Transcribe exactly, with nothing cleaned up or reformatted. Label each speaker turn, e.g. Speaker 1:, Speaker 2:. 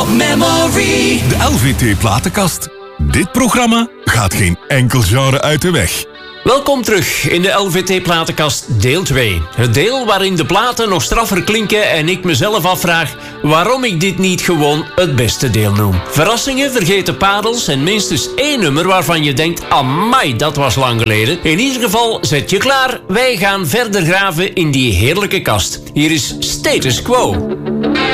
Speaker 1: Memory.
Speaker 2: De L V T-platenkast. Dit programma gaat geen enkel genre uit de weg.
Speaker 3: Welkom terug in de L V T-platenkast deel twee. Het deel waarin de platen nog straffer klinken en ik mezelf afvraag waarom ik dit niet gewoon het beste deel noem. Verrassingen, vergeten parels en minstens één nummer waarvan je denkt, amai, dat was lang geleden. In ieder geval, zet je klaar. Wij gaan verder graven in die heerlijke kast. Hier is Status Quo.